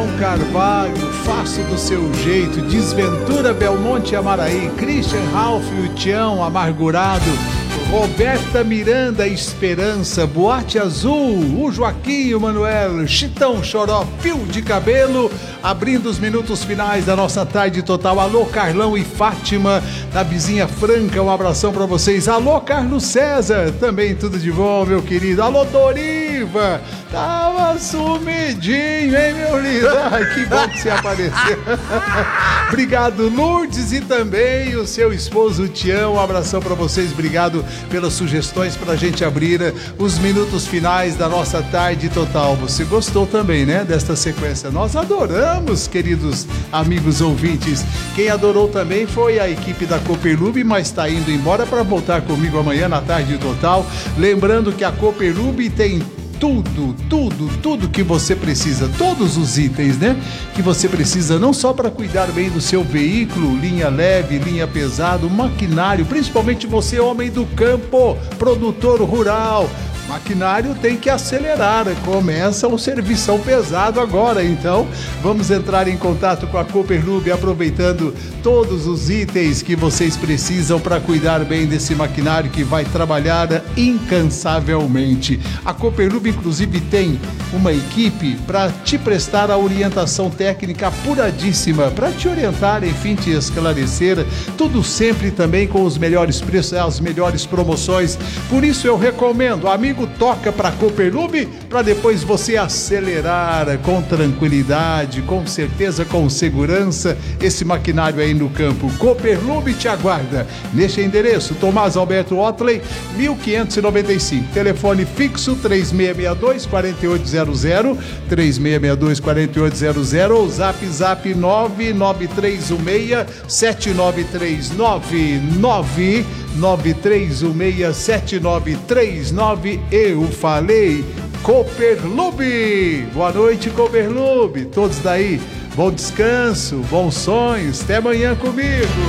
João Carvalho, Faço do Seu Jeito, Desventura Belmonte Amaraí, Christian Ralph, o Tião Amargurado, Roberta Miranda, Esperança, Boate Azul, o Joaquim, o Manuel, Chitão Choró, Fio de Cabelo, abrindo os minutos finais da nossa tarde total. Alô, Carlão e Fátima, da Vizinha Franca, um abração pra vocês. Alô, Carlos César, também tudo de bom, meu querido. Alô, Doriva, tava sumidinho, hein, meu lindo? Ai, que bom que você apareceu. Obrigado, Lourdes, e também o seu esposo Tião, um abração pra vocês. Obrigado pelas sugestões pra gente abrir os minutos finais da nossa tarde total. Você gostou também, né, desta sequência? Nós adoramos, queridos amigos ouvintes. Quem adorou também foi a equipe da Cooperlube, mas está indo embora para voltar comigo amanhã na tarde total. Lembrando que a Cooperlube tem tudo que você precisa, todos os itens, né, que você precisa, não só para cuidar bem do seu veículo, linha leve, linha pesado, maquinário, principalmente você, homem do campo, produtor rural. Maquinário tem que acelerar, começa o servição pesado agora, então vamos entrar em contato com a Cooperlube, aproveitando todos os itens que vocês precisam para cuidar bem desse maquinário que vai trabalhar incansavelmente. A Cooperlube inclusive tem uma equipe para te prestar a orientação técnica apuradíssima, para te orientar, enfim, te esclarecer, tudo sempre também com os melhores preços, as melhores promoções. Por isso eu recomendo, amigo, toca para Cooperlube, para depois você acelerar com tranquilidade, com certeza, com segurança, esse maquinário aí no campo. Cooperlube te aguarda neste endereço, Tomás Alberto Otley, 1595, telefone fixo 3662-4800, 3662-4800, ou zap 99316-7939, 9316-7939. Eu falei Cooperlube. Boa noite, Cooperlube. Todos daí, bom descanso, bons sonhos. Até amanhã comigo.